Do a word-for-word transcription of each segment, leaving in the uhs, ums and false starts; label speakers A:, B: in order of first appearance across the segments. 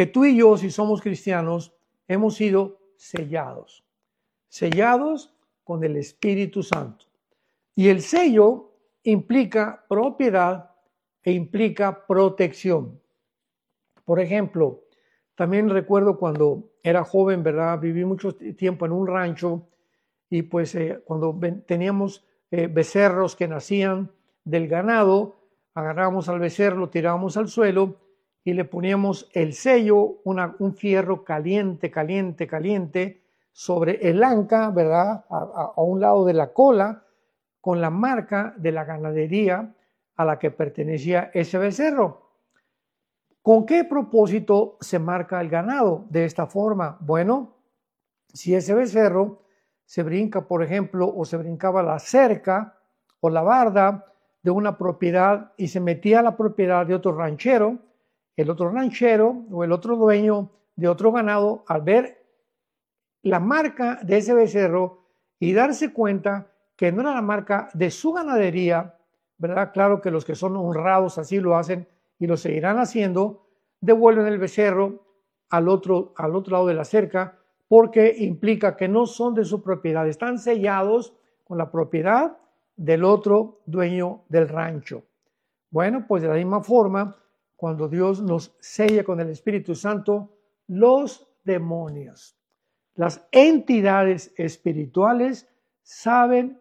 A: que tú y yo, si somos cristianos, hemos sido sellados. Sellados con el Espíritu Santo. Y el sello implica propiedad e implica protección. Por ejemplo, también recuerdo cuando era joven, ¿verdad? Viví mucho tiempo en un rancho y pues eh, cuando teníamos eh, becerros que nacían del ganado, agarrábamos al becerro, lo tirábamos al suelo y le poníamos el sello, una, un fierro caliente, caliente, caliente sobre el anca, ¿verdad? A, a, a un lado de la cola, con la marca de la ganadería a la que pertenecía ese becerro. ¿Con qué propósito se marca el ganado de esta forma? Bueno, si ese becerro se brinca, por ejemplo, o se brincaba la cerca o la barda de una propiedad y se metía a la propiedad de otro ranchero, el otro ranchero o el otro dueño de otro ganado, al ver la marca de ese becerro y darse cuenta que no era la marca de su ganadería, ¿verdad? Claro que los que son honrados así lo hacen y lo seguirán haciendo, devuelven el becerro al otro, al otro lado de la cerca, porque implica que no son de su propiedad, están sellados con la propiedad del otro dueño del rancho. Bueno, pues de la misma forma, cuando Dios nos sella con el Espíritu Santo, los demonios, las entidades espirituales saben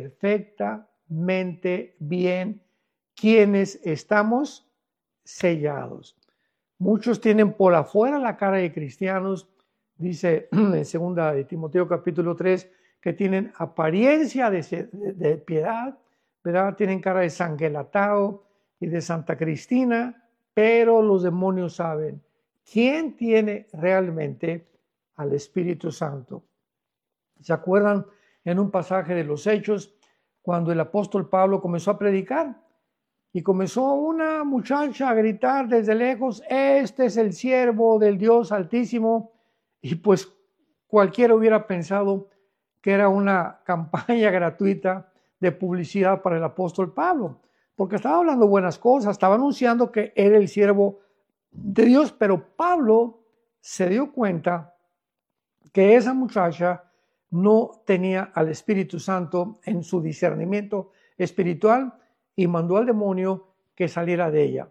A: perfectamente bien quiénes estamos sellados. Muchos tienen por afuera la cara de cristianos, dice en segunda de Timoteo capítulo tres, que tienen apariencia de, de, de piedad, ¿verdad? Tienen cara de San Gelatao y de Santa Cristina, pero los demonios saben quién tiene realmente al Espíritu Santo. ¿Se acuerdan en un pasaje de los Hechos cuando el apóstol Pablo comenzó a predicar? Y comenzó una muchacha a gritar desde lejos, este es el siervo del Dios Altísimo. Y pues cualquiera hubiera pensado que era una campaña gratuita de publicidad para el apóstol Pablo, porque estaba hablando buenas cosas, estaba anunciando que era el siervo de Dios, pero Pablo se dio cuenta que esa muchacha no tenía al Espíritu Santo en su discernimiento espiritual y mandó al demonio que saliera de ella.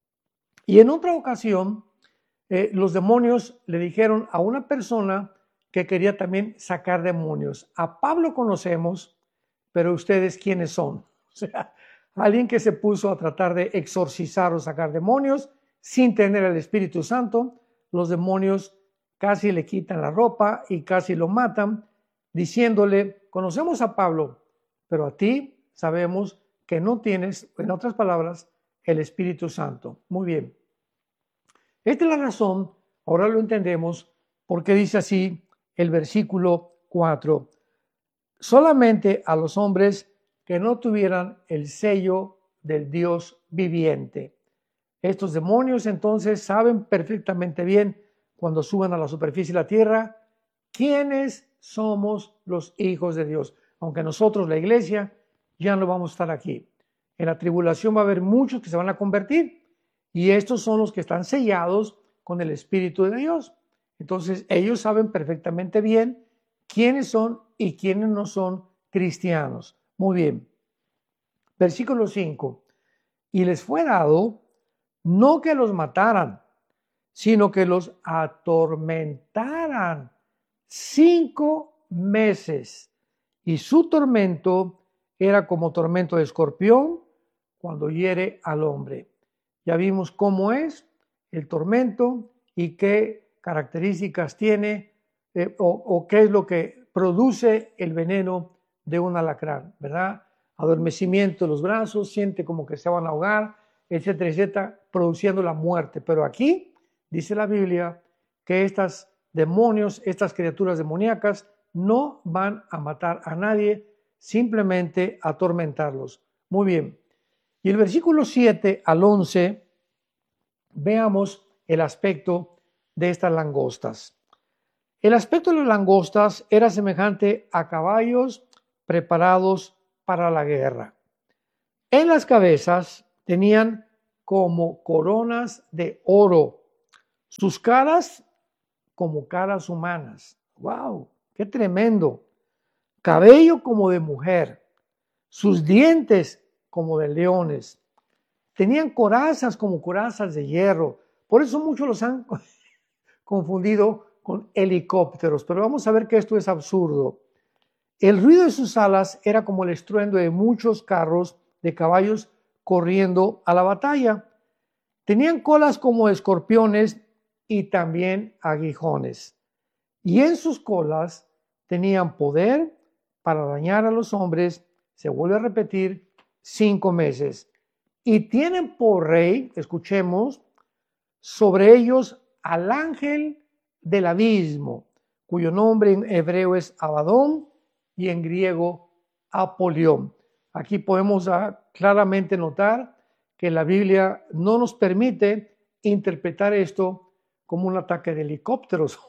A: Y en otra ocasión, eh, los demonios le dijeron a una persona que quería también sacar demonios. A Pablo conocemos, pero ustedes ¿quiénes son? O sea, alguien que se puso a tratar de exorcizar o sacar demonios sin tener el Espíritu Santo. Los demonios casi le quitan la ropa y casi lo matan, diciéndole, conocemos a Pablo, pero a ti sabemos que no tienes, en otras palabras, el Espíritu Santo. Muy bien. Esta es la razón, ahora lo entendemos, porque dice así el versículo cuatro. Solamente a los hombres que no tuvieran el sello del Dios viviente. Estos demonios entonces saben perfectamente bien, cuando suban a la superficie de la tierra, quiénes somos los hijos de Dios. Aunque nosotros, la iglesia, ya no vamos a estar aquí. En la tribulación va a haber muchos que se van a convertir y estos son los que están sellados con el Espíritu de Dios. Entonces ellos saben perfectamente bien quiénes son y quiénes no son cristianos. Muy bien. Versículo cinco. Y les fue dado no que los mataran, sino que los atormentaran cinco meses. Y su tormento era como tormento de escorpión cuando hiere al hombre. Ya vimos cómo es el tormento y qué características tiene eh, o, o qué es lo que produce el veneno de un alacrán, ¿verdad? Adormecimiento de los brazos, siente como que se van a ahogar, etcétera, etcétera, produciendo la muerte. Pero aquí dice la Biblia que estos demonios, estas criaturas demoníacas, no van a matar a nadie, simplemente atormentarlos. Muy bien. Y el versículo siete al once, veamos el aspecto de estas langostas. El aspecto de las langostas era semejante a caballos preparados para la guerra. En las cabezas tenían como coronas de oro. sus caras como caras humanas. ¡Wow! ¡Qué tremendo! Cabello como de mujer, sus dientes como de leones. Tenían corazas como corazas de hierro. Por eso muchos los han confundido con helicópteros. Pero vamos a ver que esto es absurdo. El ruido de sus alas era como el estruendo de muchos carros de caballos corriendo a la batalla. Tenían colas como escorpiones y también aguijones. Y en sus colas tenían poder para dañar a los hombres, se vuelve a repetir, cinco meses. Y tienen por rey, escuchemos, sobre ellos al ángel del abismo, cuyo nombre en hebreo es Abadón y en griego Apolión. Aquí podemos claramente notar que la Biblia no nos permite interpretar esto como un ataque de helicópteros.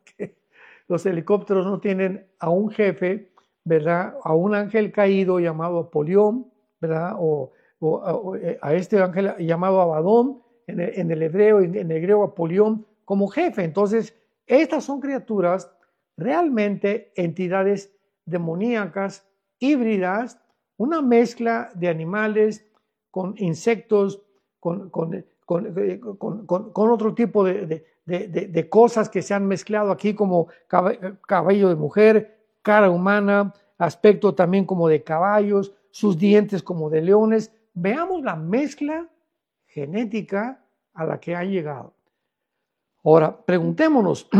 A: Los helicópteros no tienen a un jefe, ¿verdad? A un ángel caído llamado Apolión, ¿verdad? O, o, o a este ángel llamado Abadón en el, en el hebreo, en el griego Apolión, como jefe. Entonces, estas son criaturas realmente entidades demoníacas, híbridas, una mezcla de animales con insectos, con, con, con, con, con, con otro tipo de, de, de, de cosas que se han mezclado aquí, como cabello de mujer, cara humana, aspecto también como de caballos, sus dientes como de leones. Veamos la mezcla genética a la que han llegado. Ahora, preguntémonos,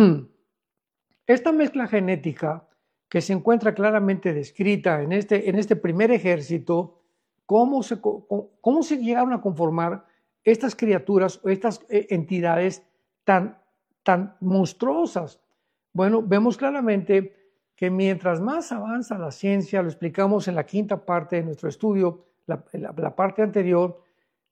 A: esta mezcla genética que se encuentra claramente descrita en este, en este primer ejército, ¿cómo se, cómo se llegaron a conformar estas criaturas o estas entidades tan, tan monstruosas? Bueno, vemos claramente que mientras más avanza la ciencia, lo explicamos en la quinta parte de nuestro estudio, la, la, la parte anterior,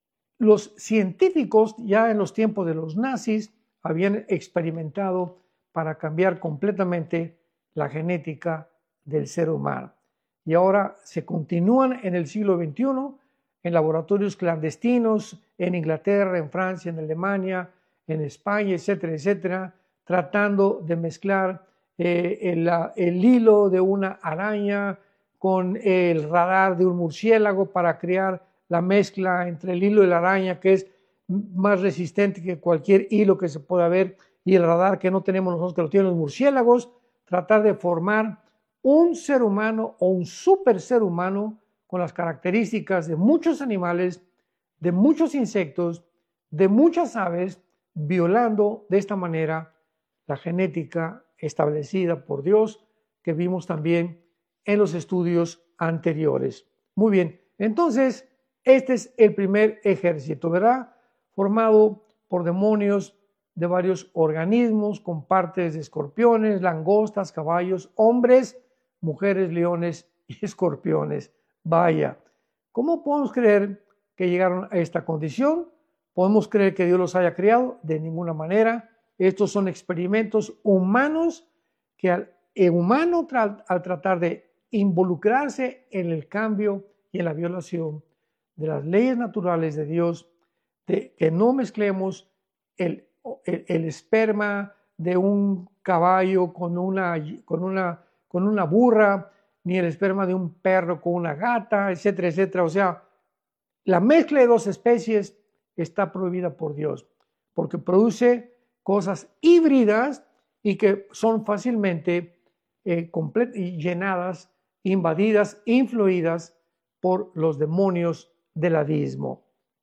A: los científicos ya en los tiempos de los nazis habían experimentado para cambiar completamente la genética del ser humano. Y ahora se continúan en el siglo veintiuno en laboratorios clandestinos, en Inglaterra, en Francia, en Alemania, en España, etcétera, etcétera, tratando de mezclar eh, el, el hilo de una araña con el radar de un murciélago para crear la mezcla entre el hilo de la araña, que es más resistente que cualquier hilo que se pueda ver, y el radar que no tenemos nosotros, que lo tienen los murciélagos, tratar de formar un ser humano o un super ser humano con las características de muchos animales, de muchos insectos, de muchas aves, violando de esta manera la genética establecida por Dios, que vimos también en los estudios anteriores. Muy bien, entonces este es el primer ejército, ¿verdad? Formado por demonios de varios organismos con partes de escorpiones, langostas, caballos, hombres, mujeres, leones y escorpiones. Vaya, ¿cómo podemos creer que llegaron a esta condición? ¿Podemos creer que Dios los haya creado? De ninguna manera. Estos son experimentos humanos que al humano tra al tratar de involucrarse en el cambio y en la violación de las leyes naturales de Dios, de que no mezclemos el El, el esperma de un caballo con una, con, una, con una burra, ni el esperma de un perro con una gata, etcétera, etcétera. O sea, la mezcla de dos especies está prohibida por Dios, porque produce cosas híbridas y que son fácilmente eh, llenadas, invadidas, influidas por los demonios del abismo.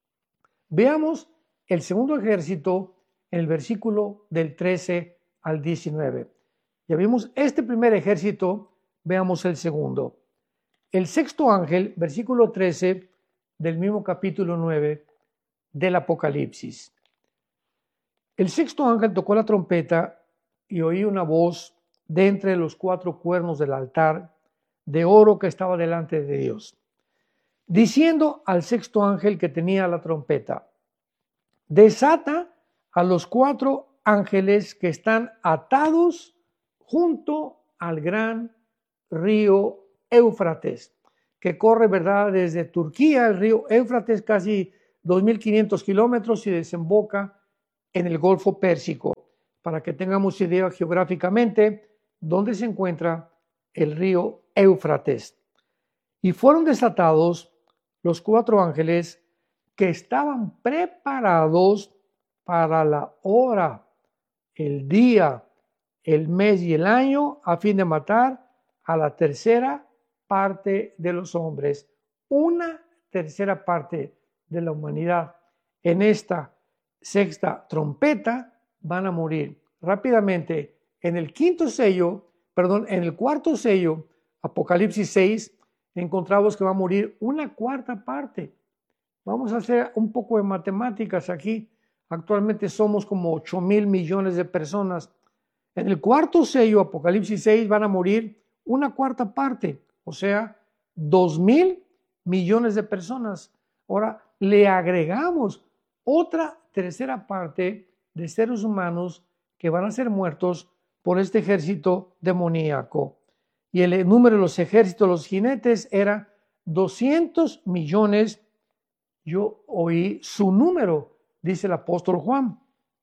A: Veamos el segundo ejército en el versículo del trece al diecinueve. Ya vimos este primer ejército, veamos el segundo. El sexto ángel, versículo trece del mismo capítulo nueve del Apocalipsis. El sexto ángel tocó la trompeta y oí una voz de entre los cuatro cuernos del altar de oro que estaba delante de Dios, diciendo al sexto ángel que tenía la trompeta: desata a los cuatro ángeles que están atados junto al gran río Éufrates, que corre, ¿verdad?, desde Turquía, el río Éufrates, casi dos mil quinientos kilómetros, y desemboca en el Golfo Pérsico, para que tengamos idea geográficamente dónde se encuentra el río Éufrates. Y fueron desatados los cuatro ángeles que estaban preparados para la hora, el día, el mes y el año, a fin de matar a la tercera parte de los hombres. Una tercera parte de la humanidad en esta sexta trompeta van a morir rápidamente. En el quinto sello, perdón, en el cuarto sello, Apocalipsis seis, encontramos que va a morir una cuarta parte. Vamos a hacer un poco de matemáticas aquí. Actualmente somos como ocho mil millones de personas. En el cuarto sello, Apocalipsis seis, van a morir una cuarta parte, o sea, dos mil millones de personas. Ahora le agregamos otra tercera parte de seres humanos que van a ser muertos por este ejército demoníaco. Y el número de los ejércitos, los jinetes, era doscientos millones. Yo oí su número, dice el apóstol Juan.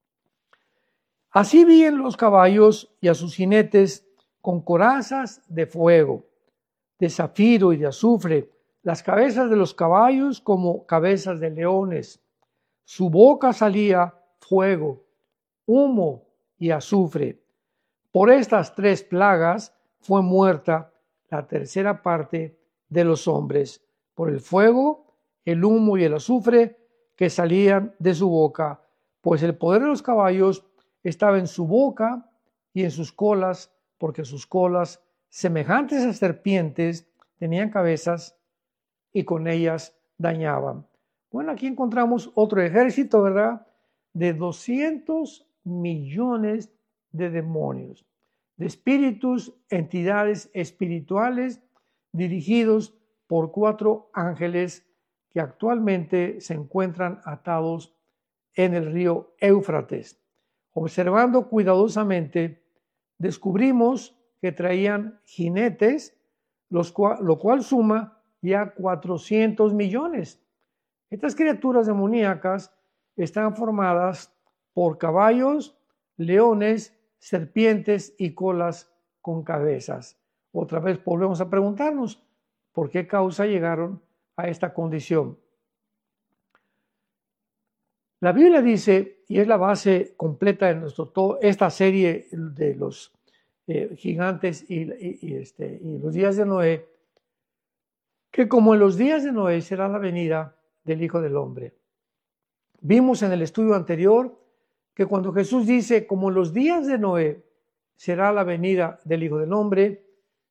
A: Así vi en los caballos y a sus jinetes con corazas de fuego, de zafiro y de azufre, las cabezas de los caballos como cabezas de leones. Su boca salía fuego, humo y azufre. Por estas tres plagas fue muerta la tercera parte de los hombres, por el fuego, el humo y el azufre que salían de su boca, pues el poder de los caballos estaba en su boca y en sus colas, porque sus colas, semejantes a serpientes, tenían cabezas y con ellas dañaban. Bueno, aquí encontramos otro ejército, ¿verdad? De doscientos millones de demonios, de espíritus, entidades espirituales dirigidos por cuatro ángeles que actualmente se encuentran atados en el río Éufrates. Observando cuidadosamente, descubrimos que traían jinetes, los cual, lo cual suma ya cuatrocientos millones. Estas criaturas demoníacas están formadas por caballos, leones, serpientes y colas con cabezas. Otra vez volvemos a preguntarnos, ¿por qué causa llegaron a esta condición? La Biblia dice, y es la base completa de nuestro, todo, esta serie de los eh, gigantes y, y, y, este, y los días de Noé, que como en los días de Noé será la venida del Hijo del Hombre. Vimos en el estudio anterior que cuando Jesús dice, como en los días de Noé será la venida del Hijo del Hombre,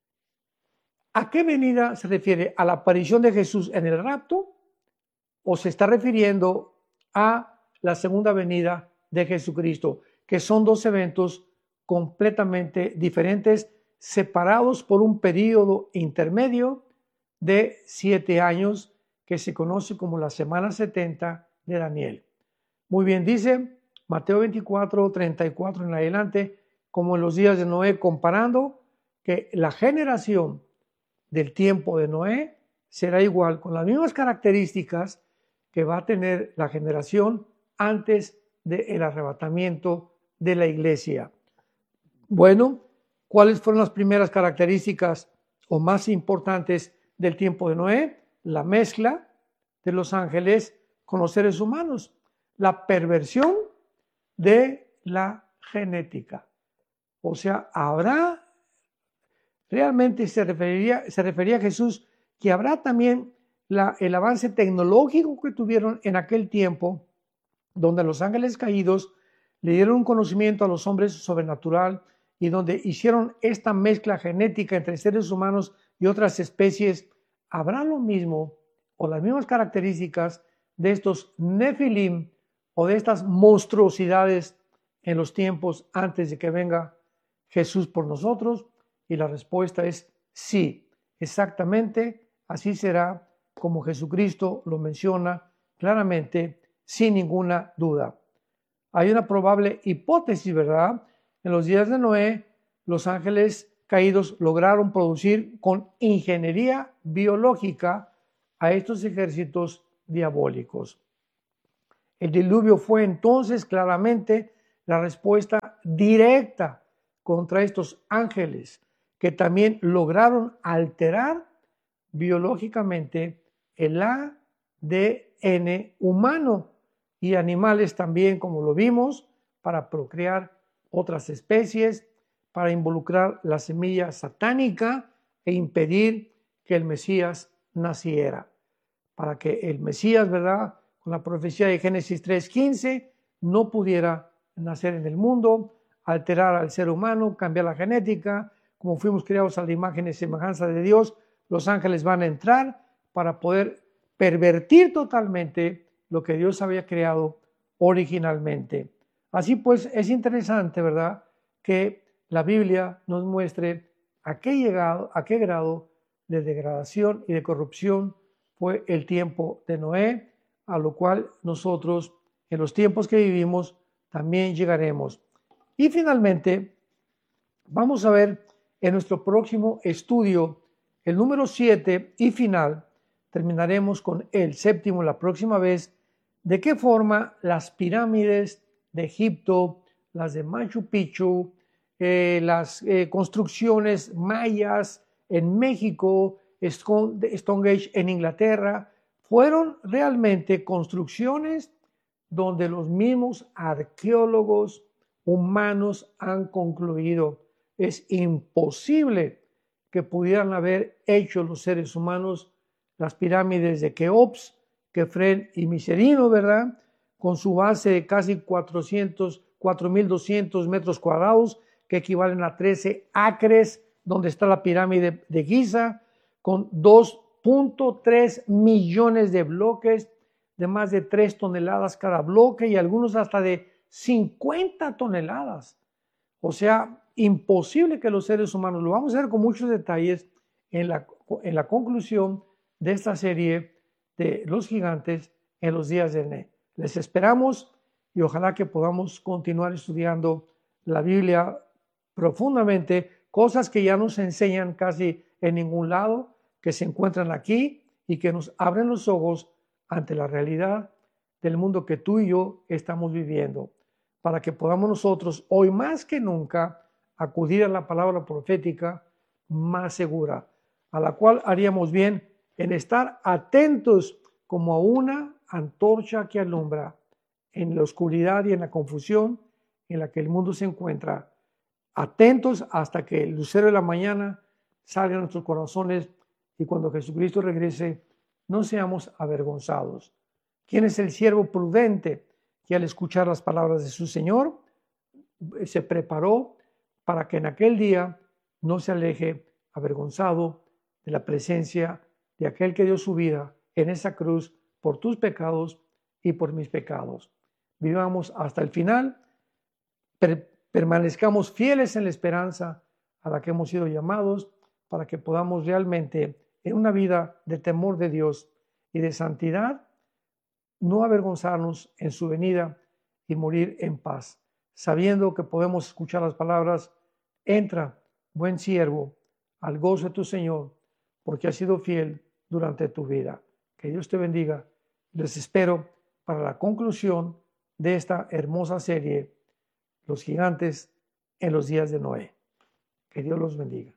A: ¿a qué venida se refiere? ¿A la aparición de Jesús en el rapto? ¿O se está refiriendo a la segunda venida de Jesucristo? Que son dos eventos completamente diferentes, separados por un periodo intermedio de siete años, que se conoce como la semana setenta de Daniel. Muy bien, dice Mateo veinticuatro, treinta y cuatro en adelante, como en los días de Noé, comparando que la generación del tiempo de Noé será igual, con las mismas características que va a tener la generación antes del arrebatamiento de la iglesia. Bueno, ¿cuáles fueron las primeras características o más importantes del tiempo de Noé? La mezcla de los ángeles con los seres humanos, la perversión de la genética. O sea, habrá, realmente se refería, se refería a Jesús que habrá también la, el avance tecnológico que tuvieron en aquel tiempo, donde los ángeles caídos le dieron un conocimiento a los hombres sobrenatural y donde hicieron esta mezcla genética entre seres humanos y otras especies. Habrá lo mismo o las mismas características de estos nefilim o de estas monstruosidades en los tiempos antes de que venga Jesús por nosotros. Y la respuesta es sí, exactamente así será como Jesucristo lo menciona claramente, sin ninguna duda. Hay una probable hipótesis, ¿verdad? En los días de Noé, los ángeles caídos lograron producir con ingeniería biológica a estos ejércitos diabólicos. El diluvio fue entonces claramente la respuesta directa contra estos ángeles que también lograron alterar biológicamente el A D N humano y animales también, como lo vimos, para procrear otras especies, para involucrar la semilla satánica e impedir que el Mesías naciera. Para que el Mesías, ¿verdad?, con la profecía de Génesis tres quince, no pudiera nacer en el mundo, alterar al ser humano, cambiar la genética. Como fuimos creados a la imagen y semejanza de Dios, los ángeles van a entrar para poder pervertir totalmente lo que Dios había creado originalmente. Así pues, es interesante, ¿verdad?, que la Biblia nos muestre a qué, llegado, a qué grado de degradación y de corrupción fue el tiempo de Noé, a lo cual nosotros en los tiempos que vivimos también llegaremos. Y finalmente, vamos a ver en nuestro próximo estudio, el número siete y final, terminaremos con el séptimo la próxima vez, de qué forma las pirámides de Egipto, las de Machu Picchu, eh, las eh, construcciones mayas en México, Stonehenge en Inglaterra, fueron realmente construcciones donde los mismos arqueólogos humanos han concluido es imposible que pudieran haber hecho los seres humanos las pirámides de Keops, Kefren y Miserino, ¿verdad?, con su base de casi cuatrocientos, cuatro mil doscientos metros cuadrados, que equivalen a trece acres, donde está la pirámide de Giza, con dos punto tres millones de bloques de más de tres toneladas cada bloque y algunos hasta de cincuenta toneladas. O sea, imposible que los seres humanos, lo vamos a ver con muchos detalles en la, en la conclusión de esta serie de los gigantes en los días de Noé. Les esperamos y ojalá que podamos continuar estudiando la Biblia profundamente, cosas que ya nos enseñan casi en ningún lado, que se encuentran aquí y que nos abren los ojos ante la realidad del mundo que tú y yo estamos viviendo, para que podamos nosotros hoy más que nunca acudir a la palabra profética más segura, a la cual haríamos bien en estar atentos como a una antorcha que alumbra en la oscuridad y en la confusión en la que el mundo se encuentra, atentos hasta que el lucero de la mañana salga a nuestros corazones y cuando Jesucristo regrese no seamos avergonzados. ¿Quién es el siervo prudente que al escuchar las palabras de su Señor se preparó para que en aquel día no se aleje avergonzado de la presencia de aquel que dio su vida en esa cruz por tus pecados y por mis pecados? Vivamos hasta el final, per- permanezcamos fieles en la esperanza a la que hemos sido llamados, para que podamos realmente, en una vida de temor de Dios y de santidad, no avergonzarnos en su venida y morir en paz, sabiendo que podemos escuchar las palabras: entra, buen siervo, al gozo de tu Señor, porque has sido fiel durante tu vida. Que Dios te bendiga. Les espero para la conclusión de esta hermosa serie, Los gigantes en los días de Noé. Que Dios los bendiga.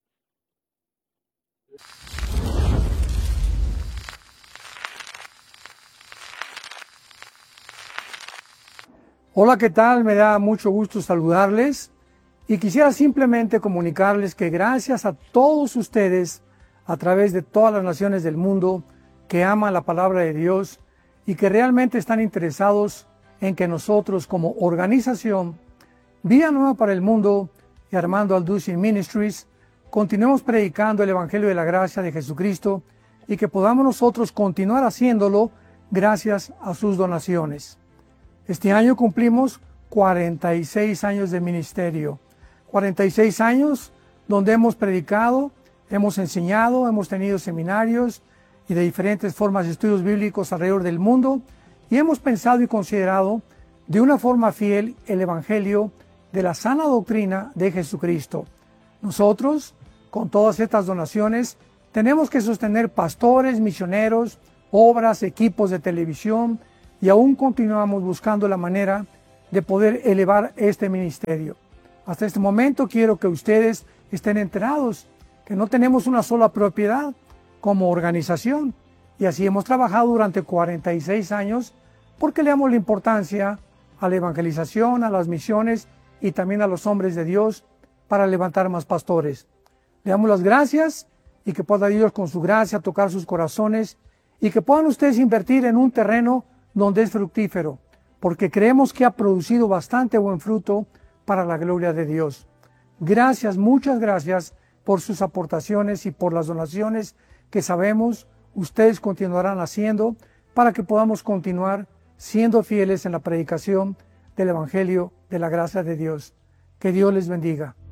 A: Hola, ¿qué tal? Me da mucho gusto saludarles y quisiera simplemente comunicarles que gracias a todos ustedes a través de todas las naciones del mundo que aman la palabra de Dios y que realmente están interesados en que nosotros como organización Vida Nueva para el Mundo y Armando Alducin Ministries continuemos predicando el Evangelio de la Gracia de Jesucristo y que podamos nosotros continuar haciéndolo gracias a sus donaciones. Este año cumplimos cuarenta y seis años de ministerio, cuarenta y seis años donde hemos predicado, hemos enseñado, hemos tenido seminarios y de diferentes formas de estudios bíblicos alrededor del mundo y hemos pensado y considerado de una forma fiel el Evangelio de la sana doctrina de Jesucristo. Nosotros, con todas estas donaciones, tenemos que sostener pastores, misioneros, obras, equipos de televisión, y aún continuamos buscando la manera de poder elevar este ministerio. Hasta este momento quiero que ustedes estén enterados que no tenemos una sola propiedad como organización, y así hemos trabajado durante cuarenta y seis años porque le damos la importancia a la evangelización, a las misiones y también a los hombres de Dios para levantar más pastores. Le damos las gracias y que pueda Dios con su gracia tocar sus corazones y que puedan ustedes invertir en un terreno donde es fructífero, porque creemos que ha producido bastante buen fruto para la gloria de Dios. Gracias, muchas gracias por sus aportaciones y por las donaciones que sabemos ustedes continuarán haciendo para que podamos continuar siendo fieles en la predicación del Evangelio de la gracia de Dios. Que Dios les bendiga.